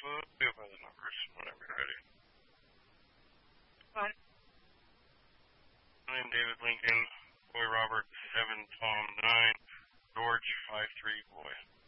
absolutely by the numbers whenever you're ready. What? William David Lincoln, Boy Robert 7 Tom 9, George 5-3 boy.